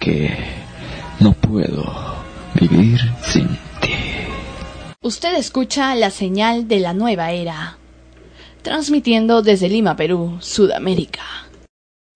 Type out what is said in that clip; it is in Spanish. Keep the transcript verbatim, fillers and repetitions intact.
que no puedo vivir sin ti. Usted escucha la señal de la nueva era, transmitiendo desde Lima, Perú, Sudamérica.